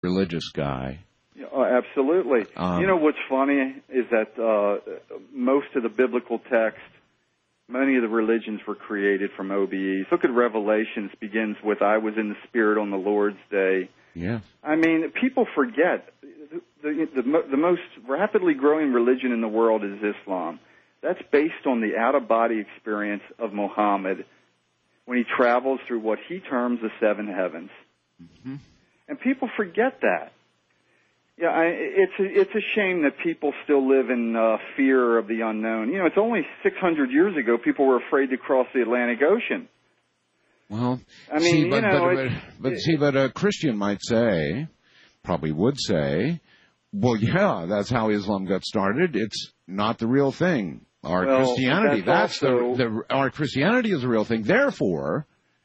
religious guy. Oh, absolutely. You know what's funny is that most of the biblical text, many of the religions were created from OBEs. Look at Revelations, begins with, I was in the Spirit on the Lord's day. Yeah. I mean, people forget the most rapidly growing religion in the world is Islam. That's based on the out-of-body experience of Muhammad when he travels through what he terms the seven heavens. Mm-hmm. And people forget that. Yeah, it's a shame that people still live in fear of the unknown. You know, it's only 600 years ago people were afraid to cross the Atlantic Ocean. Well, I mean, but a Christian might say, probably would say, well, yeah, that's how Islam got started. It's not the real thing. Our Christianity, our Christianity is the real thing. Therefore,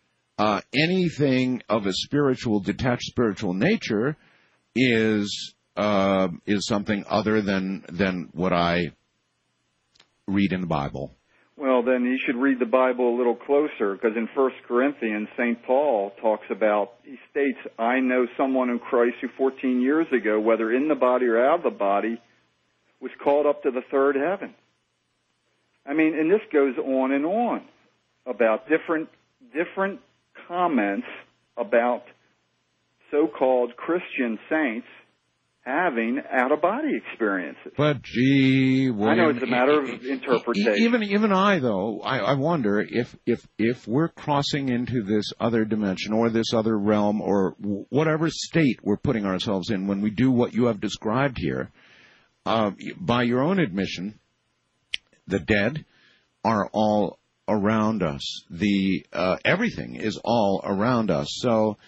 anything of a spiritual, detached spiritual nature is something other than what I read in the Bible. Well, then you should read the Bible a little closer, because in 1 Corinthians, St. Paul talks about, he states, I know someone in Christ who 14 years ago, whether in the body or out of the body, was called up to the third heaven. I mean, and this goes on about different comments about so-called Christian saints having out-of-body experiences. But, gee, William, I know it's a matter of interpretation. Even I, though, I wonder if we're crossing into this other dimension or this other realm or whatever state we're putting ourselves in when we do what you have described here, by your own admission, the dead are all around us. Everything is all around us. So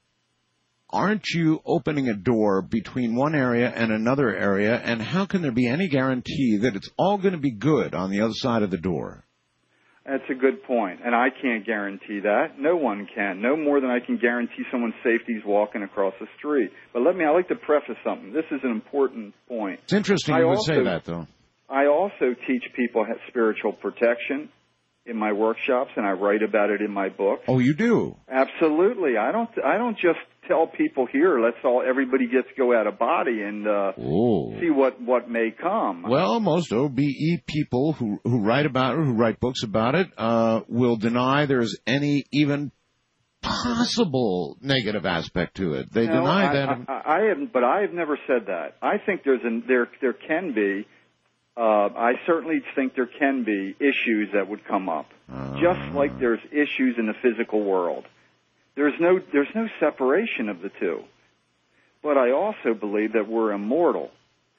aren't you opening a door between one area and another area, and how can there be any guarantee that it's all going to be good on the other side of the door? That's a good point, and I can't guarantee that. No one can, no more than I can guarantee someone's safety is walking across the street. But I like to preface something. This is an important point. It's interesting you would say that, though. I also teach people spiritual protection in my workshops, and I write about it in my book. Oh, you do? Absolutely. I don't just tell people here, everybody gets to go out of body and see what may come. Well, most OBE people who write about it, who write books about it, will deny there's any even possible negative aspect to it. They deny that. But I have never said that. I think there can be. I certainly think there can be issues that would come up, just like there's issues in the physical world. There's no separation of the two. But I also believe that we're immortal,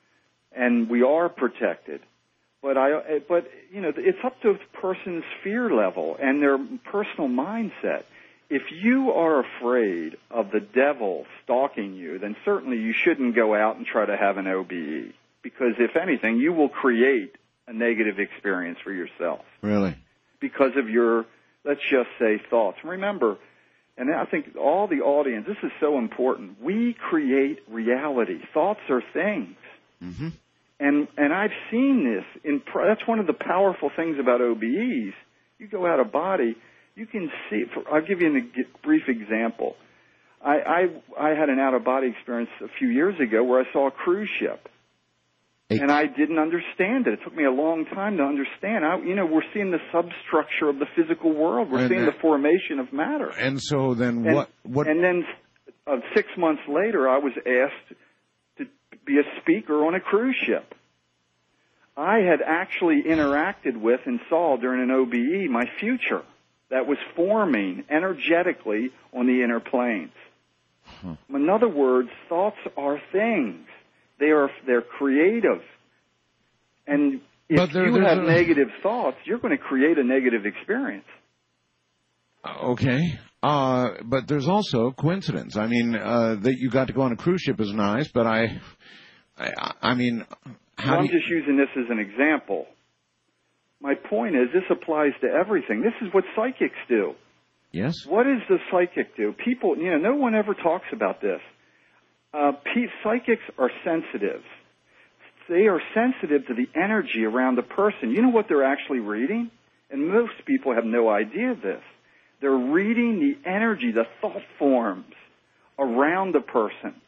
and we are protected. But it's up to a person's fear level and their personal mindset. If you are afraid of the devil stalking you, then certainly you shouldn't go out and try to have an OBE. Because, if anything, you will create a negative experience for yourself. Really? Because of your, let's just say, thoughts. Remember, and I think all the audience, this is so important, we create reality. Thoughts are things. Mm-hmm. And I've seen this. That's one of the powerful things about OBEs. You go out of body, you can see, I'll give you a brief example. I had an out-of-body experience a few years ago where I saw a cruise ship. And I didn't understand it. It took me a long time to understand. We're seeing the substructure of the physical world. We're seeing the formation of matter. And so then what? And then 6 months later, I was asked to be a speaker on a cruise ship. I had actually interacted with and saw during an OBE my future that was forming energetically on the inner planes. In other words, thoughts are things. They're creative. And if you have negative thoughts, you're going to create a negative experience. Okay. But there's also coincidence. I mean, that you got to go on a cruise ship is nice, but I mean, I'm just using this as an example. My point is, this applies to everything. This is what psychics do. Yes. What does the psychic do? People, no one ever talks about this. Psychics are sensitive. They are sensitive to the energy around the person. You know what they're actually reading? And most people have no idea of this. They're reading the energy, the thought forms around the person.